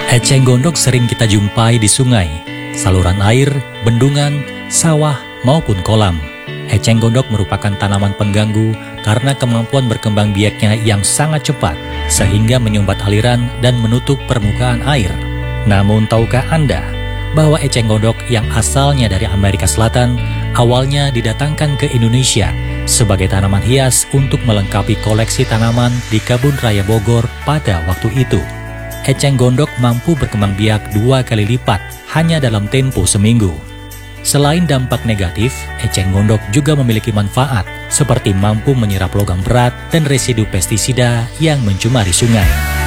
Eceng gondok sering kita jumpai di sungai, saluran air, bendungan, sawah, maupun kolam. Eceng gondok merupakan tanaman pengganggu karena kemampuan berkembang biaknya yang sangat cepat, sehingga menyumbat aliran dan menutup permukaan air. Namun tahukah Anda bahwa eceng gondok yang asalnya dari Amerika Selatan awalnya didatangkan ke Indonesia sebagai tanaman hias untuk melengkapi koleksi tanaman di Kebun Raya Bogor pada waktu itu. Eceng gondok mampu berkembang biak 2 kali lipat hanya dalam tempo seminggu. Selain dampak negatif, eceng gondok juga memiliki manfaat seperti mampu menyerap logam berat dan residu pestisida yang mencemari sungai.